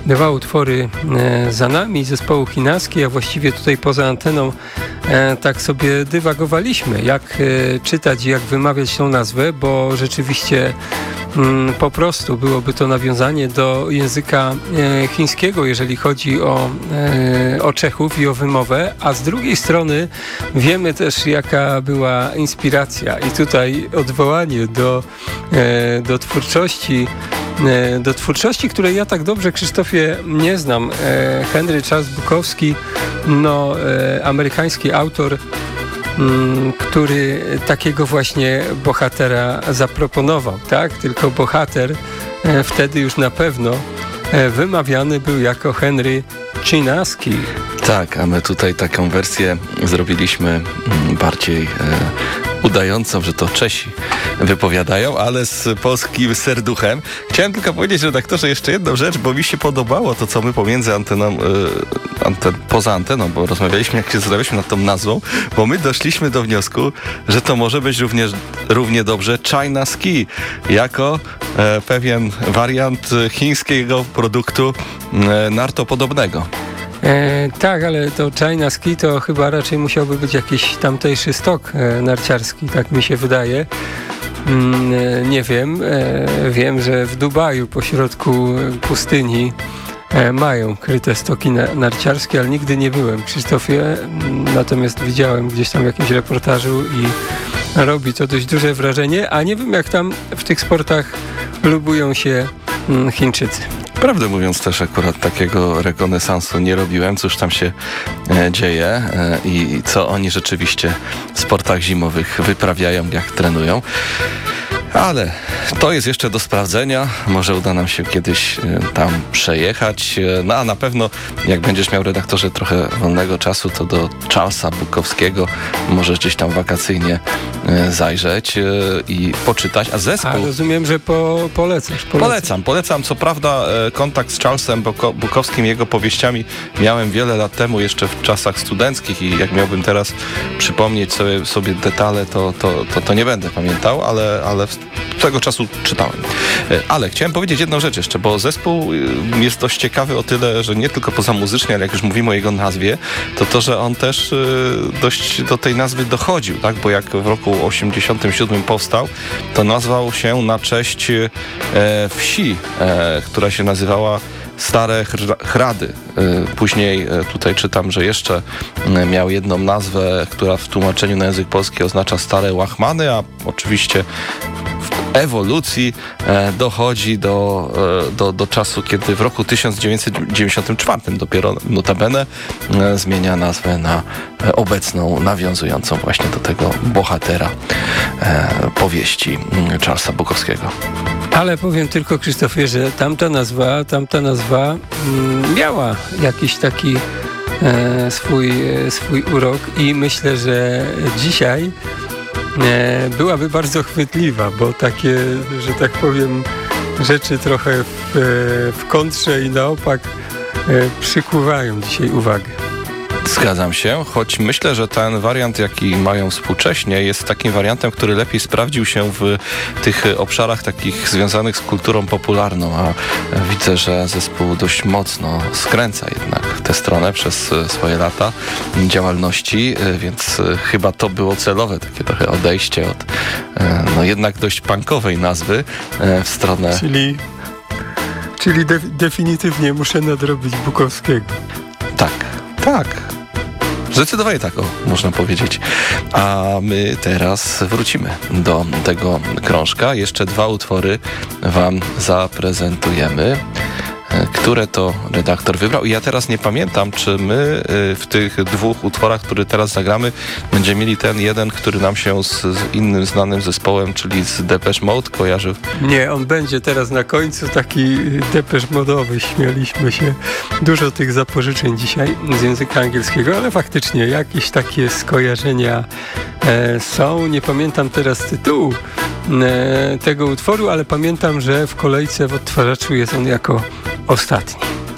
Dwa utwory za nami zespołu Chinaski, a właściwie tutaj poza anteną tak sobie dywagowaliśmy, jak czytać i jak wymawiać tą nazwę, bo rzeczywiście po prostu byłoby to nawiązanie do języka chińskiego, jeżeli chodzi o Czechów i o wymowę, a z drugiej strony wiemy też, jaka była inspiracja i tutaj odwołanie do twórczości, której ja tak dobrze, Krzysztofie, nie znam. Henry Charles Bukowski, amerykański autor, który takiego właśnie bohatera zaproponował, tak? Tylko bohater wtedy już na pewno wymawiany był jako Henry Chinaski. Tak, a my tutaj taką wersję zrobiliśmy bardziej udającą, że to Czesi wypowiadają, ale z polskim serduchem. Chciałem tylko powiedzieć, redaktorze, jeszcze jedną rzecz, bo mi się podobało to, co my pomiędzy anteną, poza anteną, bo rozmawialiśmy, jak się zastanawialiśmy nad tą nazwą, bo my doszliśmy do wniosku, że to może być równie dobrze China Ski, jako pewien wariant chińskiego produktu nartopodobnego. Tak, ale to China Ski to chyba raczej musiałby być jakiś tamtejszy stok narciarski, tak mi się wydaje. Nie wiem. Wiem, że w Dubaju pośrodku pustyni mają kryte stoki narciarskie, ale nigdy nie byłem, Krzysztofie. Natomiast widziałem gdzieś tam w jakimś reportażu i robi to dość duże wrażenie, a nie wiem, jak tam w tych sportach lubują się Chińczycy. Prawdę mówiąc, też akurat takiego rekonesansu nie robiłem, cóż tam się dzieje i co oni rzeczywiście w sportach zimowych wyprawiają, jak trenują. Ale to jest jeszcze do sprawdzenia. Może uda nam się kiedyś tam przejechać. No a na pewno, jak będziesz miał, redaktorze, trochę wolnego czasu, to do Charlesa Bukowskiego możesz gdzieś tam wakacyjnie zajrzeć i poczytać. A zespół... A rozumiem, że polecasz. Polecam. Co prawda kontakt z Charlesem Bukowskim, jego powieściami miałem wiele lat temu, jeszcze w czasach studenckich i jak miałbym teraz przypomnieć sobie detale, to nie będę pamiętał, ale tego czasu czytałem. Ale chciałem powiedzieć jedną rzecz jeszcze, bo zespół jest dość ciekawy o tyle, że nie tylko poza muzycznie, ale jak już mówimy o jego nazwie, to że on też dość do tej nazwy dochodził, tak? Bo jak w roku 87 powstał, to nazwał się na cześć wsi, która się nazywała Stare Hrady. Później tutaj czytam, że jeszcze miał jedną nazwę, która w tłumaczeniu na język polski oznacza Stare Łachmany, a oczywiście w ewolucji dochodzi do czasu, kiedy w roku 1994 dopiero notabene zmienia nazwę na obecną, nawiązującą właśnie do tego bohatera powieści Charlesa Bukowskiego. Ale powiem tylko, Krzysztofie, że tamta nazwa miała jakiś taki swój urok i myślę, że dzisiaj byłaby bardzo chwytliwa, bo takie, że tak powiem, rzeczy trochę w kontrze i na opak przykuwają dzisiaj uwagę. Zgadzam się, choć myślę, że ten wariant, jaki mają współcześnie, jest takim wariantem, który lepiej sprawdził się w tych obszarach takich związanych z kulturą popularną, a widzę, że zespół dość mocno skręca jednak w tę stronę przez swoje lata działalności, więc chyba to było celowe, takie trochę odejście od jednak dość punkowej nazwy w stronę... Czyli definitywnie muszę nadrobić Bukowskiego. Tak. Zdecydowanie tak, można powiedzieć. A my teraz wrócimy do tego krążka. Jeszcze dwa utwory wam zaprezentujemy. Które to redaktor wybrał. I ja teraz nie pamiętam, czy my w tych dwóch utworach, które teraz zagramy, będziemy mieli ten jeden, który nam się z innym znanym zespołem, czyli z Depeche Mode kojarzył. Nie, on będzie teraz na końcu taki Depeche Mode'owy. Śmialiśmy się. Dużo tych zapożyczeń dzisiaj z języka angielskiego, ale faktycznie jakieś takie skojarzenia są. Nie pamiętam teraz tytułu tego utworu, ale pamiętam, że w kolejce w odtwarzaczu jest on jako ostatni.